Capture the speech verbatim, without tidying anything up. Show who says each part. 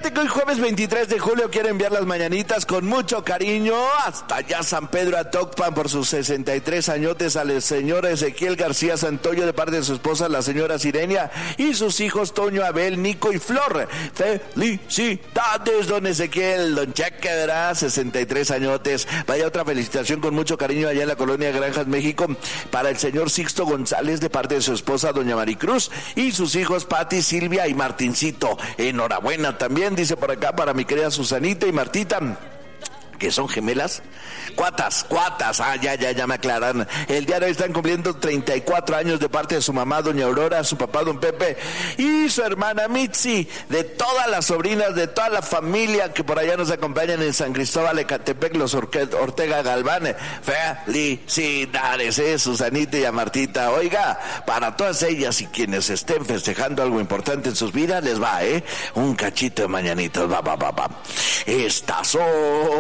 Speaker 1: Fíjate que hoy jueves veintitrés de julio quiero enviar las mañanitas con mucho cariño hasta allá San Pedro Atocpan por sus sesenta y tres añotes al señor Ezequiel García Santoyo de parte de su esposa la señora Sirenia y sus hijos Toño, Abel, Nico y Flor. Felicidades, don Ezequiel, don Cheque, ¿verdad? sesenta y tres añotes. Vaya otra felicitación con mucho cariño allá en la colonia Granjas, México, para el señor Sixto González de parte de su esposa doña Maricruz y sus hijos Pati, Silvia y Martincito. Enhorabuena también, dice por acá, para mi querida Susanita y Martita, que son gemelas, cuatas, cuatas, ah, ya, ya, ya me aclaran. El día de hoy están cumpliendo treinta y cuatro años de parte de su mamá, doña Aurora, su papá, don Pepe, y su hermana Mitzi, de todas las sobrinas, de toda la familia que por allá nos acompañan en San Cristóbal, Ecatepec, los Orque- Ortega Galván. Felicidades, eh, Susanita y a Martita. Oiga, para todas ellas y quienes estén festejando algo importante en sus vidas, les va, eh, un cachito de mañanitas, va, va, va, va. Estas son